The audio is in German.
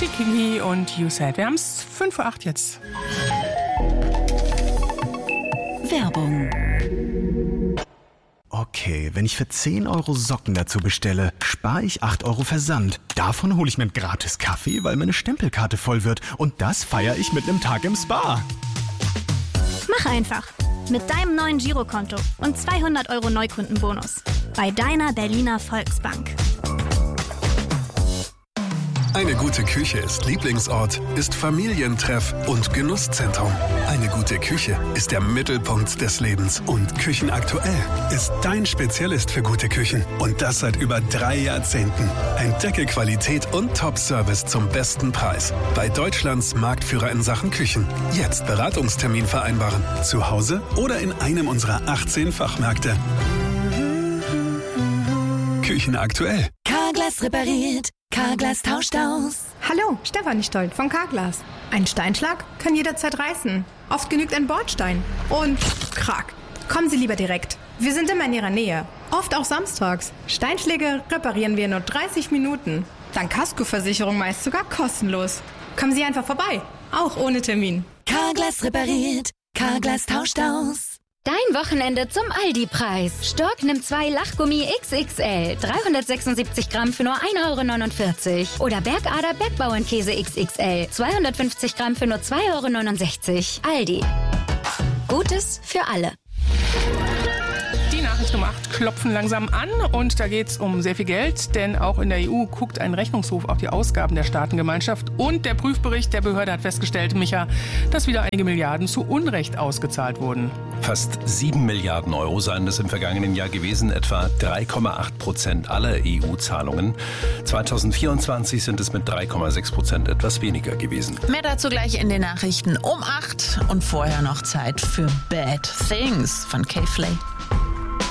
Richie Kingi und You Said. Wir haben es 5:08 Uhr jetzt. Werbung. Okay, wenn ich für 10 Euro Socken dazu bestelle, spare ich 8 Euro Versand. Davon hole ich mir einen gratis Kaffee, weil meine Stempelkarte voll wird. Und das feiere ich mit einem Tag im Spa. Mach einfach. Mit deinem neuen Girokonto und 200 Euro Neukundenbonus. Bei deiner Berliner Volksbank. Eine gute Küche ist Lieblingsort, ist Familientreff und Genusszentrum. Eine gute Küche ist der Mittelpunkt des Lebens. Und Küchenaktuell ist dein Spezialist für gute Küchen. Und das seit über 3 Jahrzehnten. Entdecke Qualität und Top-Service zum besten Preis. Bei Deutschlands Marktführer in Sachen Küchen. Jetzt Beratungstermin vereinbaren. Zu Hause oder in einem unserer 18 Fachmärkte. Küchenaktuell. Carglass repariert. Carglass tauscht aus. Hallo, Stefanie Stoll von Carglass. Ein Steinschlag kann jederzeit reißen. Oft genügt ein Bordstein. Und krack. Kommen Sie lieber direkt. Wir sind immer in Ihrer Nähe. Oft auch samstags. Steinschläge reparieren wir in nur 30 Minuten. Dank Kaskoversicherung meist sogar kostenlos. Kommen Sie einfach vorbei. Auch ohne Termin. Carglass repariert. Carglass tauscht aus. Dein Wochenende zum Aldi-Preis. Stork nimmt 2 Lachgummi XXL. 376 Gramm für nur 1,49 € Oder Bergader Bergbauernkäse XXL. 250 Gramm für nur 2,69 €. Aldi. Gutes für alle. Die Nachrichten um 8 klopfen langsam an und da geht es um sehr viel Geld, denn auch in der EU guckt ein Rechnungshof auf die Ausgaben der Staatengemeinschaft und der Prüfbericht der Behörde hat festgestellt, Micha, dass wieder einige Milliarden zu Unrecht ausgezahlt wurden. Fast 7 Milliarden Euro seien es im vergangenen Jahr gewesen, etwa 3,8% aller EU-Zahlungen. 2024 sind es mit 3,6% etwas weniger gewesen. Mehr dazu gleich in den Nachrichten um 8 und vorher noch Zeit für Bad Things von K-Flay.